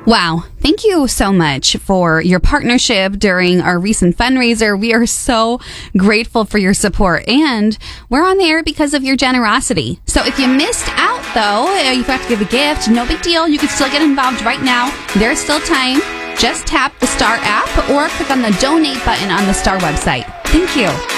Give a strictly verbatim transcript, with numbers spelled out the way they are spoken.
Wow. Thank you so much for your partnership during our recent fundraiser. We are so grateful for your support, and we're on the air because of your generosity. So if you missed out, though, you have to give a gift. No big deal. You can still get involved right now. There's still time. Just tap the Star app or click on the donate button on the Star website. Thank you.